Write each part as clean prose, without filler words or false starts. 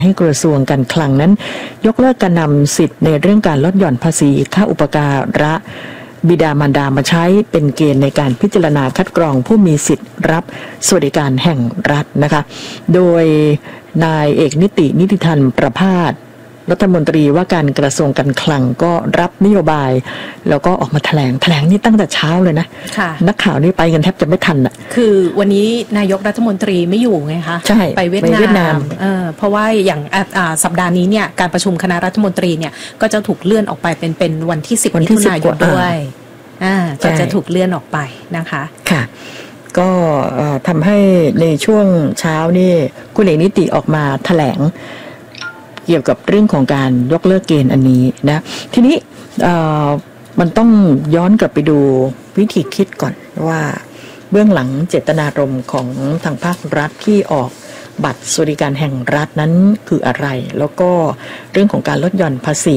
ให้กระทรวงการคลังนั้นยกเลิกการนำสิทธิ์ในเรื่องการลดหย่อนภาษีค่าอุปการะบิดามารดามาใช้เป็นเกณฑ์ในการพิจารณาคัดกรองผู้มีสิทธิ์รับสวัสดิการแห่งรัฐนะคะโดยนายเอกนิติธรรมประภาสรัฐมนตรีว่าการกระทรวงการคลังก็รับนโยบายแล้วก็ออกมาแถลงนี่ตั้งแต่เช้าเลยนะนักข่าวนี่ไปกันแทบจะไม่ทันอ่ะคือวันนี้นายกรัฐมนตรีไม่อยู่ไงคะใช่ไปเวียดนามเพราะว่าอย่างสัปดาห์นี้เนี่ยการประชุมคณะรัฐมนตรีเนี่ยก็จะถูกเลื่อนออกไปเป็นวันที่10มิถุนายนด้วยก็จะถูกเลื่อนออกไปนะคะค่ะก็ทำให้ในช่วงเช้านี่คุณเอกนิติออกมาแถลงเกี่ยวกับเรื่องของการยกเลิกเกณฑ์อันนี้นะทีนี้มันต้องย้อนกลับไปดูวิธีคิดก่อนว่าเบื้องหลังเจตนารมณ์ของทางภาครัฐที่ออกบัตรสวัสดิการแห่งรัฐนั้นคืออะไรแล้วก็เรื่องของการลดหย่อนภาษี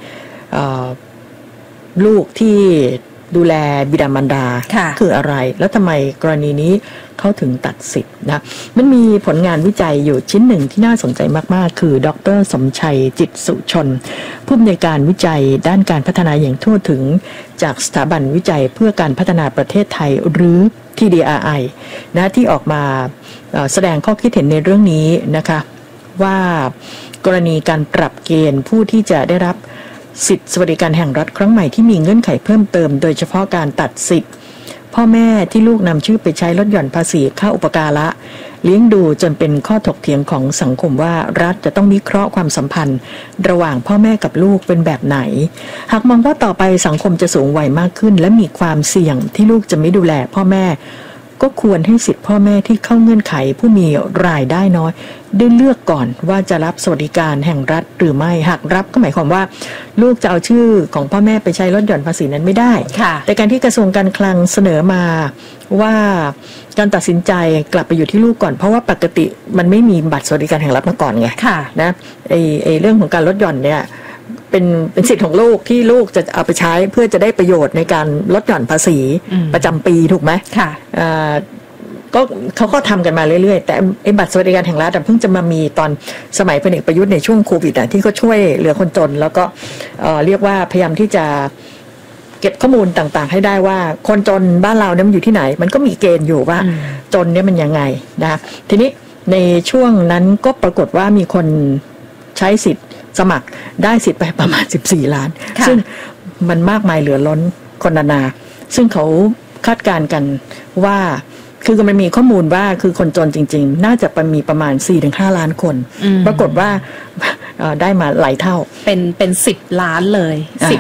ลูกที่ดูแลบิดามารดาคืออะไรแล้วทำไมกรณีนี้เขาถึงตัดสิทธิ์นะมันมีผลงานวิจัยอยู่ชิ้นหนึ่งที่น่าสนใจมากๆคือดร.สมชัยจิตสุชนผู้อำนวยการวิจัยด้านการพัฒนาอย่างทั่วถึงจากสถาบันวิจัยเพื่อการพัฒนาประเทศไทยหรือ TDRI นะที่ออกมาแสดงข้อคิดเห็นในเรื่องนี้นะคะว่ากรณีการปรับเกณฑ์ผู้ที่จะได้รับสิทธิสวัสดิการแห่งรัฐครั้งใหม่ที่มีเงื่อนไขเพิ่มเติมโดยเฉพาะการตัดสิทธิ์พ่อแม่ที่ลูกนำชื่อไปใช้ลดหย่อนภาษีค่าอุปการะเลี้ยงดูจนเป็นข้อถกเถียงของสังคมว่ารัฐจะต้องวิเคราะห์ความสัมพันธ์ระหว่างพ่อแม่กับลูกเป็นแบบไหนหากมองว่าต่อไปสังคมจะสูงวัยมากขึ้นและมีความเสี่ยงที่ลูกจะไม่ดูแลพ่อแม่ก็ควรให้สิทธิพ่อแม่ที่เข้าเงื่อนไขผู้มีรายได้น้อยได้เลือกก่อนว่าจะรับสวัสดิการแห่งรัฐหรือไม่หากรับก็หมายความว่าลูกจะเอาชื่อของพ่อแม่ไปใช้ลดหย่อนภาษีนั้นไม่ได้แต่การที่กระทรวงการคลังเสนอมาว่าการตัดสินใจกลับไปอยู่ที่ลูกก่อนเพราะว่าปกติมันไม่มีบัตรสวัสดิการแห่งรัฐมาก่อนไงนะไอเรื่องของการลดหย่อนเนี่ยเป็นสิทธิ์ของลูกที่ลูกจะเอาไปใช้เพื่อจะได้ประโยชน์ในการลดหย่อนภาษีประจำปีถูกไหมค่ะก็เขาก็ทำกันมาเรื่อยๆแต่ไอ้บัตรสวัสดิการแห่งรัฐเพิ่งจะมามีตอนสมัยพลเอกประยุทธ์ในช่วงโควิดที่เขาช่วยเหลือคนจนแล้วก็เรียกว่าพยายามที่จะเก็บข้อมูลต่างๆให้ได้ว่าคนจนบ้านเราเนี่ยมันอยู่ที่ไหนมันก็มีเกณฑ์อยู่ว่าจนเนี่ยมันยังไงนะทีนี้ในช่วงนั้นก็ปรากฏว่ามีคนใช้สิทธิ์สมัครได้สิทธิ์ไปประมาณ14ล้านซึ่งมันมากมายเหลือล้นคนนานาซึ่งเขาคาดการณ์กันว่าคือมันมีข้อมูลว่าคือคนจนจริงๆน่าจะมีประมาณ 4-5 ล้านคนปรากฏว่าได้มาหลายเท่าเป็น10ล้านเลย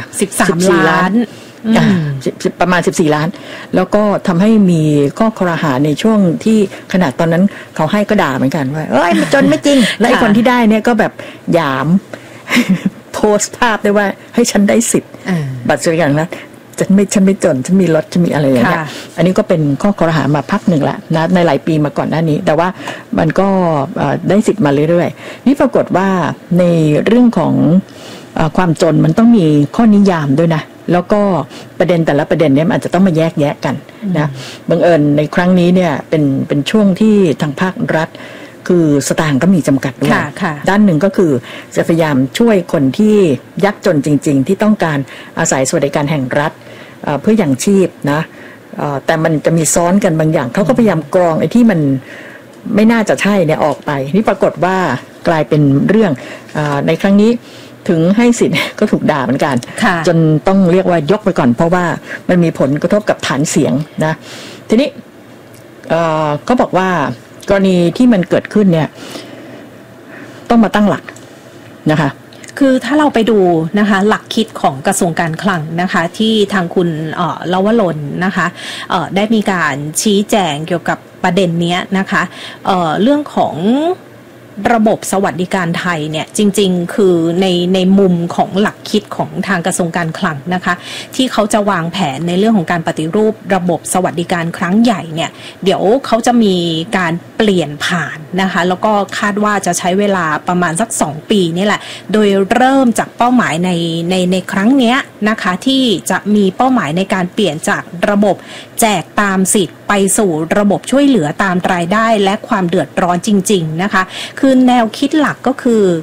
13ล้านประมาณ14ล้านแล้วก็ทำให้มีข้อครหาในช่วงที่ขนาดตอนนั้นเขาให้ก็ด่าเหมือนกันว่าเอ้ยมันจนไม่จริงและไอ้คนที่ได้เนี่ยก็แบบหยามโพสต์ภาพได้ว่าให้ฉันได้สิทธิ์บัตรสวัสดิการนะฉันไม่จนฉันมีรถฉันมีอะไรอย่างเงี้ยอันนี้ก็เป็นข้อครหามาพักหนึ่งละนะในหลายปีมาก่อนหน้านี้แต่ว่ามันก็ได้สิทธิ์มาเรื่อยๆนี่ปรากฏว่าในเรื่องของความจนมันต้องมีข้อนิยามด้วยนะแล้วก็ประเด็นแต่ละประเด็นเนี่ยอาจจะต้องมาแยกแยะกันนะบังเอิญในครั้งนี้เนี่ยเป็นช่วงที่ทางภาครัฐคือสตางค์ก็มีจำกัดด้วยด้านหนึ่งก็คือจะพยายามช่วยคนที่ยากจนจริงๆที่ต้องการอาศัยสวัสดิการแห่งรัฐเพื่ออย่างชีพนะแต่มันจะมีซ้อนกันบางอย่างเขาก็พยายามกรองไอ้ที่มันไม่น่าจะใช่เนี่ยออกไปนี่ปรากฏว่ากลายเป็นเรื่องในครั้งนี้ถึงให้สิทธิ์ก็ถูกด่าเหมือนกันจนต้องเรียกว่ายกไปก่อนเพราะว่ามันมีผลกระทบกับฐานเสียงนะทีนี้ก็บอกว่ากรณีที่มันเกิดขึ้นเนี่ยต้องมาตั้งหลักนะคะคือถ้าเราไปดูนะคะหลักคิดของกระทรวงการคลังนะคะที่ทางคุณลวรนนะคะได้มีการชี้แจงเกี่ยวกับประเด็นนี้นะคะเรื่องของระบบสวัสดิการไทยเนี่ยจริงๆคือในมุมของหลักคิดของทางกระทรวงการคลังนะคะที่เขาจะวางแผนในเรื่องของการปฏิรูประบบสวัสดิการครั้งใหญ่เนี่ยเดี๋ยวเขาจะมีการเปลี่ยนผ่านนะคะแล้วก็คาดว่าจะใช้เวลาประมาณสัก2ปีนี่แหละโดยเริ่มจากเป้าหมายในครั้งนี้นะคะที่จะมีเป้าหมายในการเปลี่ยนจากระบบแจกตามสิทธิ์ไปสู่ระบบช่วยเหลือตามรายได้และความเดือดร้อนจริงๆนะคะคือแนวคิดหลักก็คือ